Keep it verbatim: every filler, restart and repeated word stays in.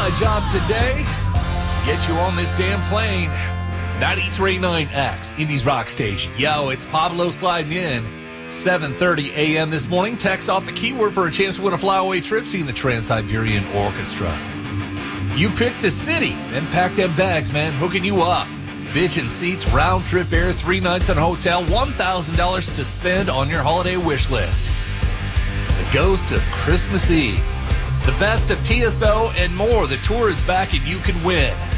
my job today. Get you on this damn plane. ninety-three point nine X, Indies Rock Station. Yo, it's Pablo sliding in. seven thirty a.m. this morning. Text off the keyword for a chance to win a flyaway trip seeing the Trans-Siberian Orchestra. You pick the city, then pack them bags, man. Hooking you up. Bitchin' seats, round trip air, three nights in a hotel, one thousand dollars to spend on your holiday wish list. The Ghost of Christmas Eve. The best of T S O and more. The tour is back and you can win.